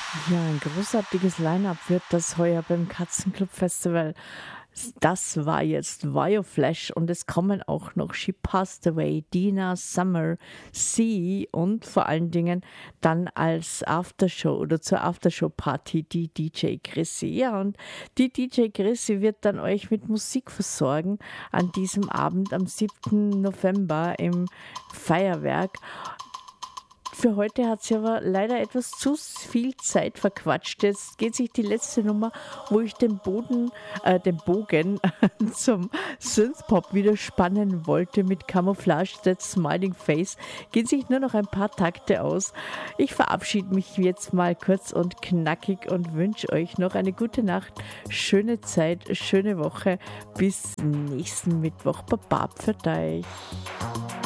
Ja, ein großartiges Line-up wird das heuer beim Katzenclub Festival. Das war jetzt Vioflash und es kommen auch noch She Passed Away, Dina Summer, Sie und vor allen Dingen dann als Aftershow oder zur Aftershow-Party die DJ Chrissy. Ja, und die DJ Chrissy wird dann euch mit Musik versorgen an diesem Abend am 7. November im Feuerwerk. Für heute hat sie aber leider etwas zu viel Zeit verquatscht. Jetzt geht sich die letzte Nummer, wo ich den Bogen zum Synthpop wieder spannen wollte mit Camouflage, That Smiling Face, geht sich nur noch ein paar Takte aus. Ich verabschiede mich jetzt mal kurz und knackig und wünsche euch noch eine gute Nacht, schöne Zeit, schöne Woche. Bis nächsten Mittwoch. Baba für euch.